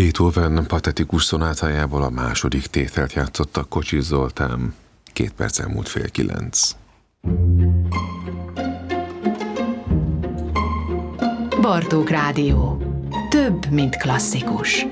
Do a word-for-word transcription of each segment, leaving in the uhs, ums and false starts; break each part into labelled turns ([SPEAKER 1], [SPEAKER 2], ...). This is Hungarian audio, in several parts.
[SPEAKER 1] Beethoven patetikus szonátájából a második tételt játszotta Kocsis Zoltán. Két perc elmúlt fél kilenc.
[SPEAKER 2] Bartók Rádió. Több, mint klasszikus.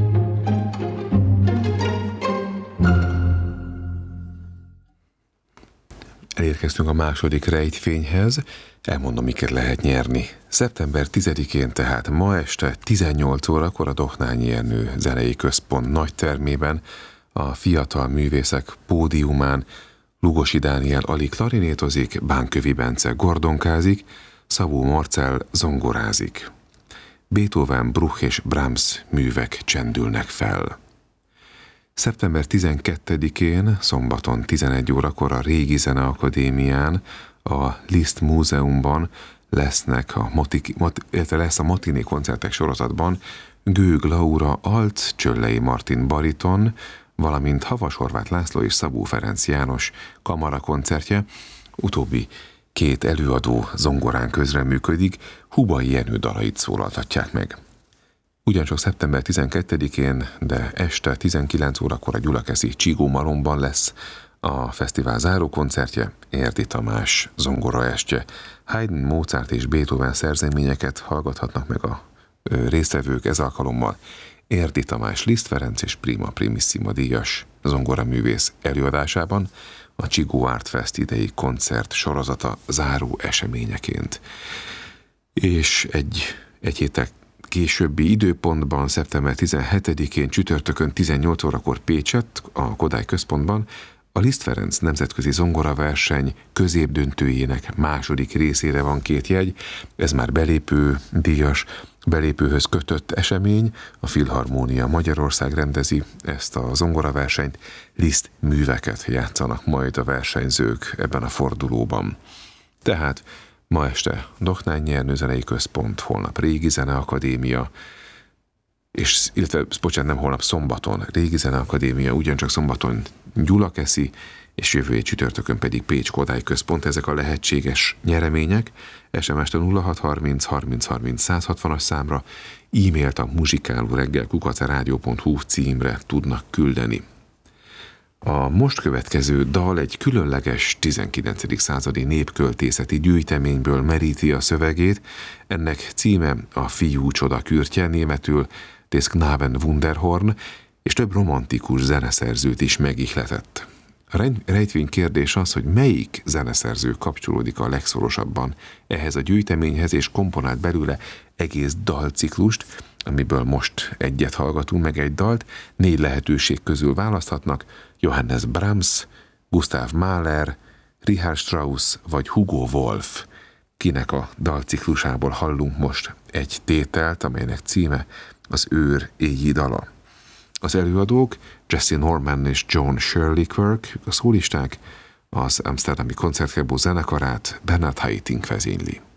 [SPEAKER 1] Elérkeztünk a második rejtfényhez. Elmondom, miket lehet nyerni. szeptember tizedikén, tehát ma este tizennyolc órakor a Dohnányi Ernő Zenei Központ nagytermében a fiatal művészek pódiumán Lugosi Dániel Ali klarinétozik, Bánkövi Bence gordonkázik, Szabó Marcell zongorázik. Beethoven, Bruch és Brahms művek csendülnek fel. szeptember tizenkettedikén, szombaton tizenegy órakor a Régi Zeneakadémián, a Liszt Múzeumban lesznek a Moti, Mot, lesz a Matiné koncertek sorozatban Gőg Laura alt, Csöllei Martin bariton, valamint Havas Horváth László és Szabó Ferenc János kamara koncertje. Utóbbi két előadó zongorán közreműködik, Hubai Jenő dalait szólaltatják meg. Ugyancsak szeptember tizenkettedikén, de este tizenkilenc órakor a Gyulakeszi Csigó Malomban lesz a fesztivál zárókoncertje, Érdi Tamás zongoraestje. Haydn, Mozart és Beethoven szerzeményeket hallgathatnak meg a résztvevők ez alkalommal. Érdi Tamás Liszt Ferenc és Prima Primissima díjas zongoraművész előadásában a Csigó Art Fest idei koncert sorozata záró eseményeként. És egy, egy héttel későbbi időpontban, szeptember tizenhetedikén csütörtökön tizennyolc órakor Pécsett, a Kodály Központban a Liszt Ferenc nemzetközi zongoraverseny középdöntőjének második részére van két jegy. Ez már belépő díjas, belépőhöz kötött esemény. A Filharmónia Magyarország rendezi ezt a zongoraversenyt. Liszt műveket játszanak majd a versenyzők ebben a fordulóban. Tehát ma este Dohnányi Ernő Zenei Központ, holnap Régi Zeneakadémia, és illetve, bocsánat, nem holnap, szombaton Régi Zeneakadémia, ugyancsak szombaton Gyulakeszi, és jövő hét csütörtökön pedig Pécs Kodály Központ. Ezek a lehetséges nyeremények. es em es-t a nulla hat harminc harminc harminc száz hatvanas számra, e-mailt a muzsikálóreggel kukac rádió pont hu címre tudnak küldeni. A most következő dal egy különleges tizenkilencedik századi népköltészeti gyűjteményből meríti a szövegét. Ennek címe a Fiú csodakürtje, németül Des Knaben Wunderhorn, és több romantikus zeneszerzőt is megihletett. A rejtvény kérdés az, hogy melyik zeneszerző kapcsolódik a legszorosabban ehhez a gyűjteményhez, és komponált belőle egész dalciklust, amiből most egyet hallgatunk, meg egy dalt. Négy lehetőség közül választhatnak: Johannes Brahms, Gustav Mahler, Richard Strauss vagy Hugo Wolf. Kinek a dalciklusából hallunk most egy tételt, amelynek címe az Őr éji dala. Az előadók Jesse Norman és John Shirley Quirk, a szólisták az Amsterdami Koncertgebouw zenekarát Bernard Haitink vezényli.